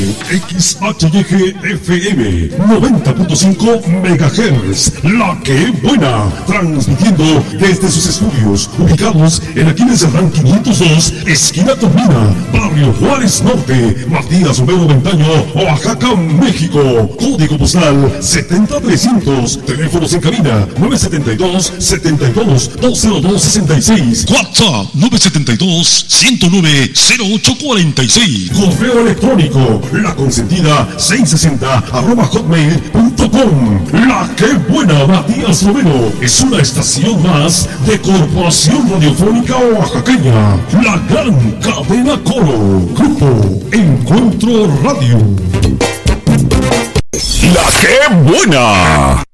XHYG FM 90.5 MHz, La Que Buena, transmitiendo desde sus estudios ubicados en Aquiles Serrán 502, esquina Tomina, Barrio Juárez Norte, Matías Romero Ventaño, Oaxaca, México. Código postal 70300. Teléfonos en cabina 972-72-20266. WhatsApp 972-109-0846. Correo electrónico laconsentida660@hotmail.com. La Que Buena, Matías Romero, es una estación más de Corporación Radiofónica Oaxaqueña. La gran cadena Coro. Grupo Encuentro Radio. La Que Buena.